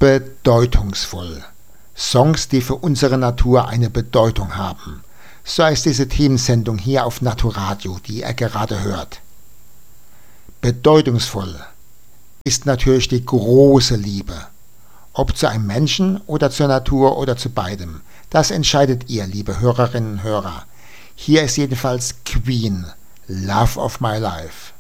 Bedeutungsvoll. Songs, die für unsere Natur eine Bedeutung haben. So heißt diese Themensendung hier auf Naturadio, die ihr gerade hört. Bedeutungsvoll ist natürlich die große Liebe. Ob zu einem Menschen oder zur Natur oder zu beidem. Das entscheidet ihr, liebe Hörerinnen und Hörer. Hier ist jedenfalls Queen, Love of My Life.